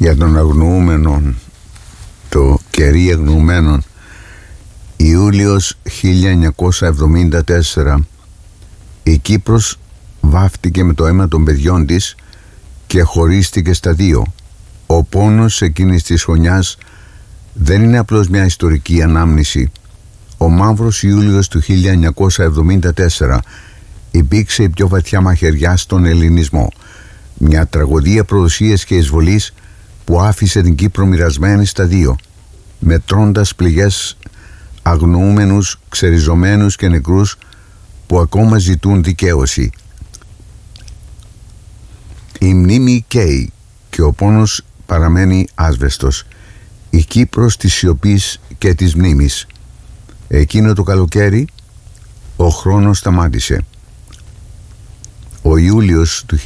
για τον αγνοούμενον, το κερί αγνοουμένων. Ιούλιος 1974, η Κύπρος βάφτηκε με το αίμα των παιδιών της και χωρίστηκε στα δύο. Ο πόνος εκείνης της χρονιάς δεν είναι απλώς μια ιστορική ανάμνηση. Ο Μαύρος Ιούλιος του 1974 υπήρξε η πιο βαθιά μαχαιριά στον ελληνισμό. Μια τραγωδία προδοσίας και εισβολής που άφησε την Κύπρο μοιρασμένη στα δύο, μετρώντας πληγές, αγνοούμενους, ξεριζωμένους και νεκρούς που ακόμα ζητούν δικαίωση. Η μνήμη καίει και ο πόνος παραμένει άσβεστος. Η Κύπρος της σιωπής και της μνήμης. Εκείνο το καλοκαίρι ο χρόνος σταμάτησε. Ο Ιούλιος του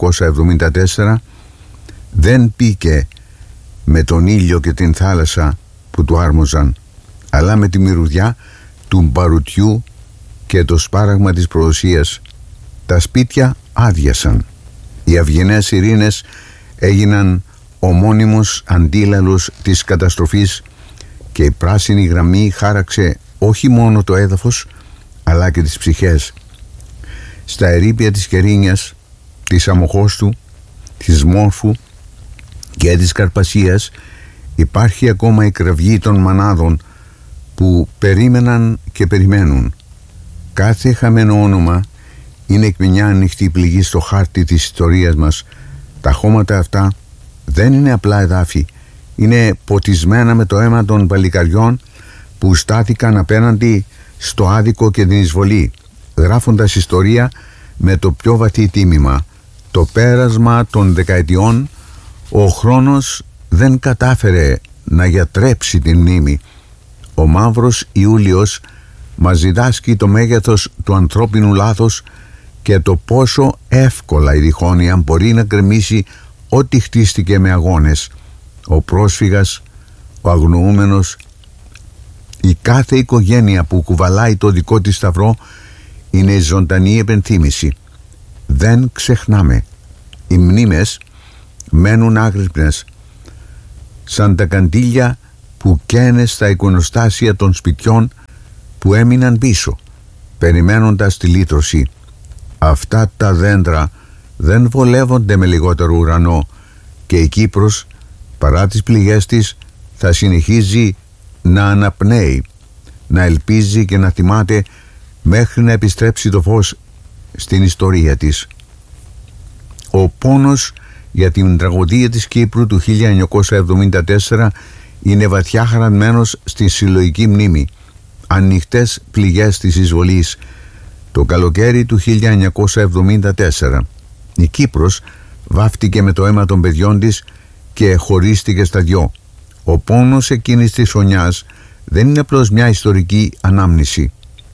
1974 δεν πήκε με τον ήλιο και την θάλασσα που του άρμοζαν, αλλά με τη μυρωδιά του μπαρουτιού και το σπάραγμα της προδοσίας. Τα σπίτια άδειασαν. Οι αυγενές ειρήνες έγιναν ο μόνιμος αντίλαλος της καταστροφής και η πράσινη γραμμή χάραξε όχι μόνο το έδαφος αλλά και τις ψυχές. Στα ερείπια της Κερίνιας, της Αμοχώστου, της Μόρφου και της Καρπασίας υπάρχει ακόμα η κραυγή των μανάδων που περίμεναν και περιμένουν. Κάθε χαμένο όνομα είναι και μια ανοιχτή πληγή στο χάρτη της ιστορίας μας. Τα χώματα αυτά δεν είναι απλά εδάφη, είναι ποτισμένα με το αίμα των παλικαριών που στάθηκαν απέναντι στο άδικο και την εισβολή, γράφοντας ιστορία με το πιο βαθύ τίμημα. Το πέρασμα των δεκαετιών, ο χρόνος δεν κατάφερε να γιατρέψει την μνήμη. Ο Μαύρος Ιούλιος μας διδάσκει το μέγεθος του ανθρώπινου λάθος και το πόσο εύκολα η διχόνοια μπορεί να γκρεμίσει ό,τι χτίστηκε με αγώνες. Ο πρόσφυγας, ο αγνοούμενος, η κάθε οικογένεια που κουβαλάει το δικό της σταυρό είναι η ζωντανή επενθύμηση. Δεν ξεχνάμε. Οι μνήμες μένουν άγρυπνες, σαν τα καντήλια που καίνε στα εικονοστάσια των σπιτιών που έμειναν πίσω, περιμένοντας τη λύτρωση. Αυτά τα δέντρα δεν βολεύονται με λιγότερο ουρανό και η Κύπρος, παρά τις πληγές της, θα συνεχίζει να αναπνέει, να ελπίζει και να θυμάται μέχρι να επιστρέψει το φως στην ιστορία της. Ο πόνος για την τραγωδία της Κύπρου του 1974 είναι βαθιά χαραγμένος στη συλλογική μνήμη. Ανοιχτές πληγές της εισβολής. Το καλοκαίρι του 1974 η Κύπρος βάφτηκε με το αίμα των παιδιών της και χωρίστηκε στα δυο. Ο πόνος εκείνης της χρονιάς δεν είναι απλώς μια ιστορική ανάμνηση.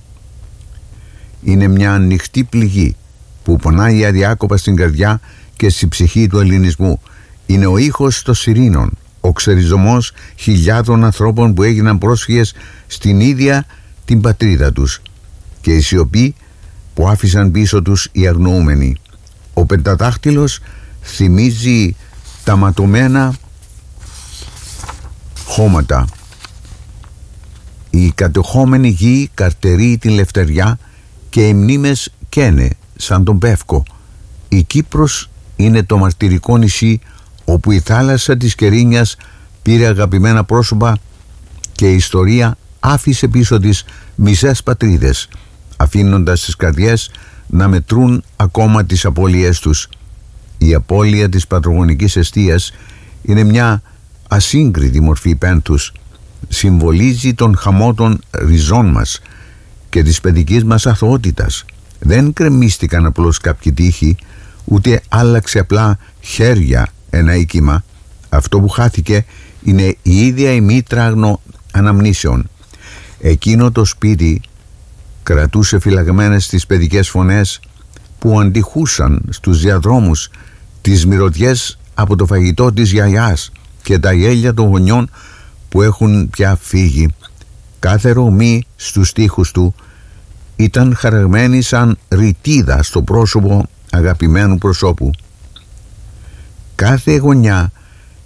Είναι μια ανοιχτή πληγή που πονάει αδιάκοπα στην καρδιά και στη ψυχή του ελληνισμού. Είναι ο ήχος των σιρήνων, ο ξεριζωμός χιλιάδων ανθρώπων που έγιναν πρόσφυγες στην ίδια την πατρίδα τους και η σιωπή που άφησαν πίσω τους οι αγνοούμενοι. Ο πενταδάχτυλος θυμίζει τα ματωμένα χώματα. Η κατεχόμενη γη καρτερεί την λευτεριά και οι μνήμες καίνε σαν τον Πεύκο. Η Κύπρος είναι το μαρτυρικό νησί όπου η θάλασσα της Κερίνιας πήρε αγαπημένα πρόσωπα και η ιστορία άφησε πίσω της μισές πατρίδες, αφήνοντας τις καρδιές να μετρούν ακόμα τις απώλειές τους. Η απώλεια της πατρογονικής εστίας είναι μια ασύγκριτη μορφή πένθους. Συμβολίζει τον χαμό των ριζών μας και της παιδικής μας αθωότητας. Δεν κρεμίστηκαν απλώς κάποιοι τείχοι, ούτε άλλαξε απλά χέρια ένα οίκημα. Αυτό που χάθηκε είναι η ίδια η μήτραγνο αναμνήσεων. Εκείνο το σπίτι κρατούσε φυλαγμένες τις παιδικές φωνές που αντιχούσαν στους διαδρόμους, τις μυρωδιές από το φαγητό της γιαγιάς και τα γέλια των γονιών που έχουν πια φύγει. Κάθε ρωμή στους τοίχους του ήταν χαραγμένη σαν ρητίδα στο πρόσωπο αγαπημένου προσώπου. Κάθε γωνιά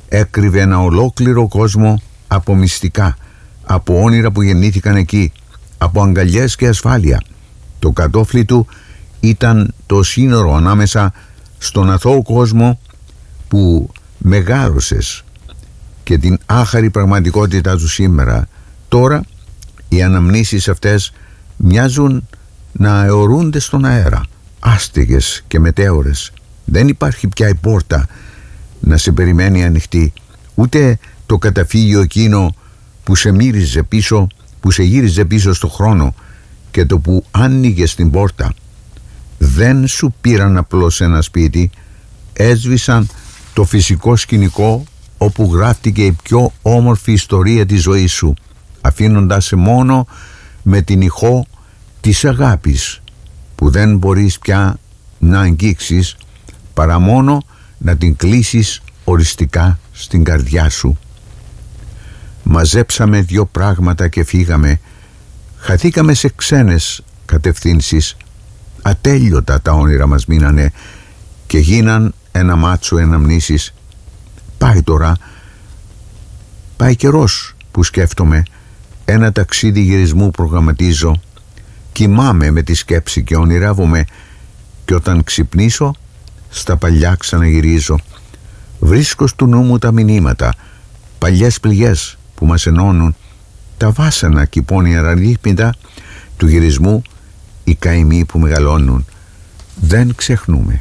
έκρυβε ένα ολόκληρο κόσμο από μυστικά, από όνειρα που γεννήθηκαν εκεί, από αγκαλιές και ασφάλεια. Το κατόφλι του ήταν το σύνορο ανάμεσα στον αθώο κόσμο που μεγάλωσες και την άχαρη πραγματικότητα του σήμερα. Τώρα οι αναμνήσεις αυτές μοιάζουν να αιωρούνται στον αέρα, άστεγες και μετέωρες. Δεν υπάρχει πια η πόρτα να σε περιμένει ανοιχτή, ούτε το καταφύγιο εκείνο που σε μύριζε πίσω, που σε γύριζε πίσω στο χρόνο, και το που άνοιγες την πόρτα δεν σου πήραν απλώς ένα σπίτι, έσβησαν το φυσικό σκηνικό όπου γράφτηκε η πιο όμορφη ιστορία της ζωής σου, αφήνοντας σε μόνο με την ηχό της αγάπης που δεν μπορείς πια να αγγίξεις, παρά μόνο να την κλείσεις οριστικά στην καρδιά σου. Μαζέψαμε 2 πράγματα και φύγαμε. Χαθήκαμε σε ξένες κατευθύνσεις. Ατέλειωτα τα όνειρα μας μείνανε και γίναν ένα μάτσο αναμνήσεις. Πάει τώρα, πάει καιρός που σκέφτομαι, ένα ταξίδι γυρισμού προγραμματίζω, κοιμάμαι με τη σκέψη και ονειρεύομαι, και όταν ξυπνήσω στα παλιά ξαναγυρίζω. Βρίσκω στο νου μου τα μηνύματα, παλιές πληγές που μας ενώνουν, τα βάσανα και υπόνια ραλίπνητα του γυρισμού, οι καημοί που μεγαλώνουν. Δεν ξεχνούμε.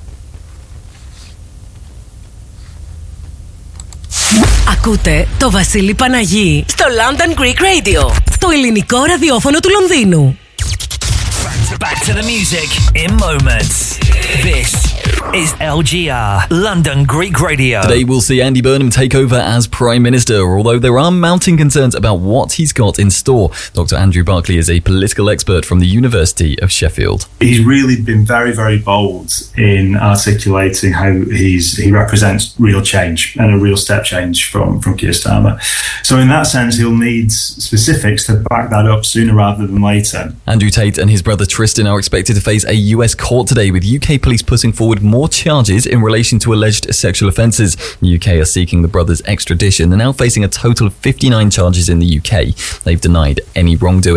Ακούτε το Βασίλη Παναγί στο London Greek Radio, το ελληνικό ραδιόφωνο του Λονδίνου. Back to the music in moments. This is LGR, London Greek Radio. Today we'll see Andy Burnham take over as Prime Minister, although there are mounting concerns about what he's got in store. Dr. Andrew Barclay is a political expert from the University of Sheffield. He's really been very, very bold in articulating how he represents real change and a real step change from Keir Starmer. So in that sense, he'll need specifics to back that up sooner rather than later. Andrew Tate and his brother Tristan are expected to face a US court today, with UK police putting forward more charges in relation to alleged sexual offences. The UK are seeking the brothers' extradition. They're now facing a total of 59 charges in the UK. They've denied any wrongdoing.